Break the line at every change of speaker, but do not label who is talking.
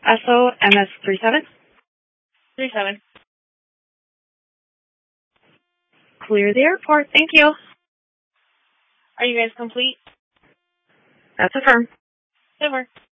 SOMS 37.
37.
Clear the airport. Thank you.
Are you guys complete?
That's affirmed.
Super.